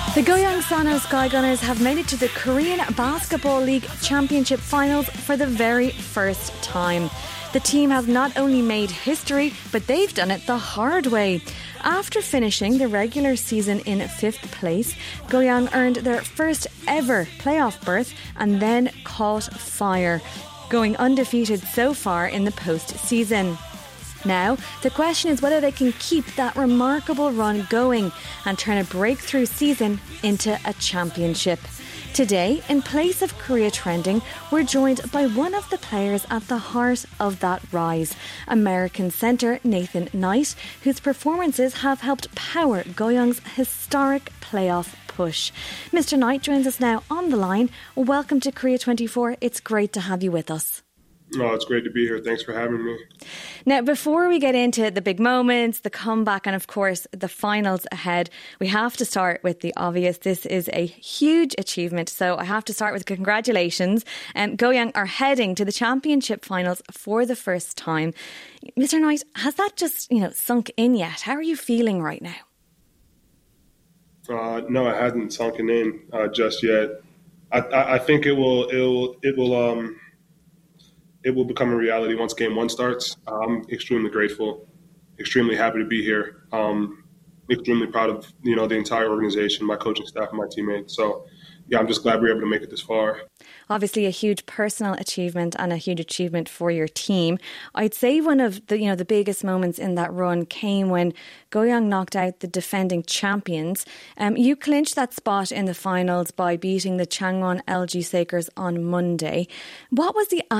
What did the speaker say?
The Goyang Sano Skygunners have made it to the Korean Basketball League Championship Finals for the very first time. The team has not only made history, but they've done it the hard way. After finishing the regular season in 5th place, Goyang earned their first ever playoff berth and then caught fire, going undefeated so far in the postseason. Now, the question is whether they can keep that remarkable run going and turn a breakthrough season into a championship. Today, in place of Korea Trending, we're joined by one of the players at the heart of that rise, American centre Nathan Knight, whose performances have helped power Goyang's historic playoff push. Mr. Knight joins us now on the line. Welcome to Korea 24. It's great to have you with us. Oh, it's great to be here. Thanks for having me. Now, before we get into the big moments, the comeback and, of course, the finals ahead, we have to start with the obvious. This is a huge achievement, so I have to start with congratulations. Goyang are heading to the championship finals for the first time. Mr. Knight, has that just, sunk in yet? How are you feeling right now? No, it hasn't sunken in just yet. I think it will become a reality once game one starts. I'm extremely grateful, extremely happy to be here. Extremely proud of, the entire organization, my coaching staff, and my teammates. So, I'm just glad we were able to make it this far. Obviously a huge personal achievement and a huge achievement for your team. I'd say one of the, the biggest moments in that run came when Goyang knocked out the defending champions. You clinched that spot in the finals by beating the Changwon LG Sakers on Monday. What was the